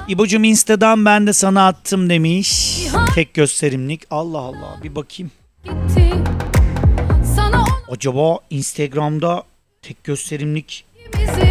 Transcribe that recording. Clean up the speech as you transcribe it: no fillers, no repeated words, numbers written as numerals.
İbo'cum Insta'dan ben de sana attım demiş. Tek gösterimlik. Allah Allah, bir bakayım. Acaba Instagram'da tek gösterimlik